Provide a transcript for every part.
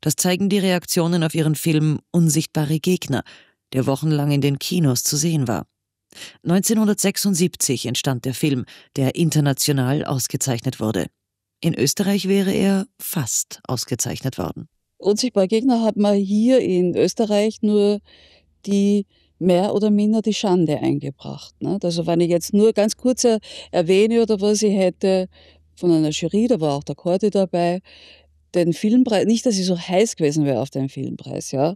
Das zeigen die Reaktionen auf ihren Film Unsichtbare Gegner, der wochenlang in den Kinos zu sehen war. 1976 entstand der Film, der international ausgezeichnet wurde. In Österreich wäre er fast ausgezeichnet worden. Unsichtbare Gegner hat man hier in Österreich nur die mehr oder minder die Schande eingebracht. Nicht? Also wenn ich jetzt nur ganz kurz erwähne oder was ich hätte von einer Jury, da war auch der Korte dabei, den Filmpreis, nicht, dass ich so heiß gewesen wäre auf den Filmpreis, ja.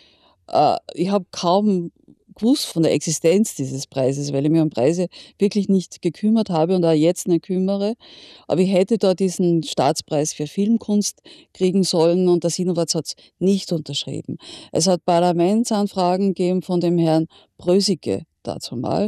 Ich habe kaum gewusst von der Existenz dieses Preises, weil ich mich um Preise wirklich nicht gekümmert habe und auch jetzt nicht kümmere. Aber ich hätte da diesen Staatspreis für Filmkunst kriegen sollen und der Sinowatz hat es nicht unterschrieben. Es hat Parlamentsanfragen gegeben von dem Herrn Brösicke dazu mal,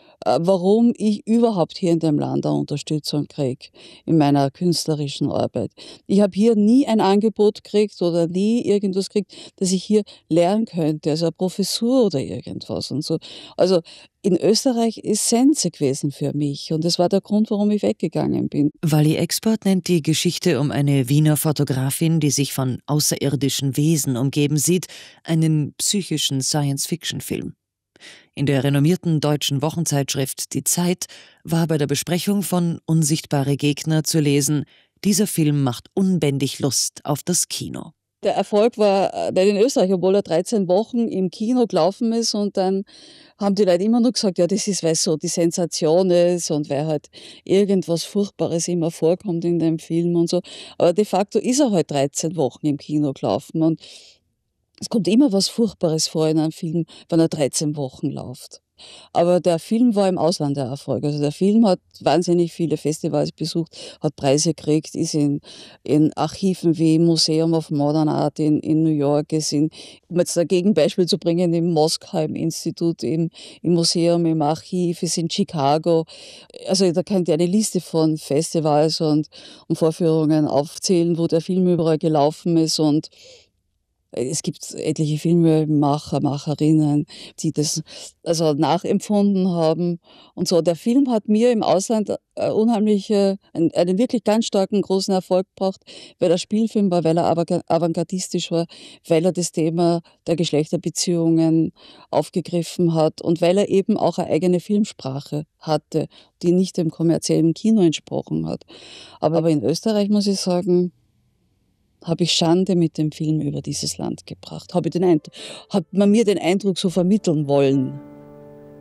warum ich überhaupt hier in dem Land eine Unterstützung kriege in meiner künstlerischen Arbeit. Ich habe hier nie ein Angebot gekriegt oder nie irgendwas gekriegt, dass ich hier lernen könnte, also eine Professur oder irgendwas und so. Also in Österreich ist Sense gewesen für mich und das war der Grund, warum ich weggegangen bin. Wally Expert nennt die Geschichte um eine Wiener Fotografin, die sich von außerirdischen Wesen umgeben sieht, einen psychischen Science-Fiction-Film. In der renommierten deutschen Wochenzeitschrift Die Zeit war bei der Besprechung von Unsichtbare Gegner zu lesen: Dieser Film macht unbändig Lust auf das Kino. Der Erfolg war nicht in Österreich, obwohl er 13 Wochen im Kino gelaufen ist und dann haben die Leute immer nur gesagt, ja, das ist, weil es so die Sensation ist und weil halt irgendwas Furchtbares immer vorkommt in dem Film und so. Aber de facto ist er halt 13 Wochen im Kino gelaufen und es kommt immer was Furchtbares vor in einem Film, wenn er 13 Wochen läuft. Aber der Film war im Ausland der Erfolg. Also der Film hat wahnsinnig viele Festivals besucht, hat Preise gekriegt, ist in Archiven wie Museum of Modern Art in New York, ist um jetzt ein Gegenbeispiel zu bringen, im Moskau, im Institut, im Museum, im Archiv, ist in Chicago. Also da könnt ihr eine Liste von Festivals und Vorführungen aufzählen, wo der Film überall gelaufen ist und es gibt etliche Filmemacher, Macherinnen, die das also nachempfunden haben und so. Der Film hat mir im Ausland einen wirklich ganz starken, großen Erfolg gebracht, weil er Spielfilm war, weil er avantgardistisch war, weil er das Thema der Geschlechterbeziehungen aufgegriffen hat und weil er eben auch eine eigene Filmsprache hatte, die nicht dem kommerziellen Kino entsprochen hat. Aber in Österreich muss ich sagen, habe ich Schande mit dem Film über dieses Land gebracht. Hat man mir den Eindruck so vermitteln wollen.